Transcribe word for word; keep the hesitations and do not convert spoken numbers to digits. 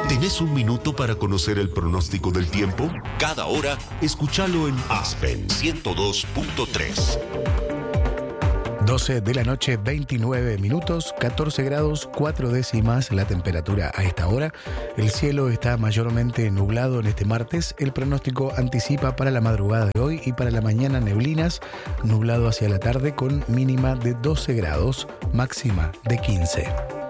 ¿Tenés un minuto para conocer el pronóstico del tiempo? Cada hora, escúchalo en Aspen ciento dos punto tres. doce de la noche, veintinueve minutos, catorce grados, cuatro décimas la temperatura a esta hora. El cielo está mayormente nublado en este martes. El pronóstico anticipa para la madrugada de hoy y para la mañana neblinas, nublado hacia la tarde con mínima de doce grados, máxima de quince.